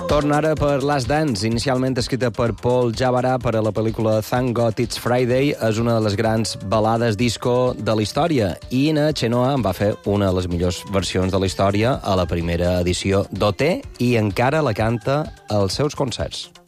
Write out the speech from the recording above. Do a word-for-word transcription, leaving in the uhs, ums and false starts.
Torna ara per Last Dance, inicialment escrita per Paul Jabara per a la pel·lícula Thank God It's Friday, és una de les grans balades disco de la història, i Ina Chenoa en va fer una de les millors versions de la història a la primera edició d'O T i encara la canta als seus concerts.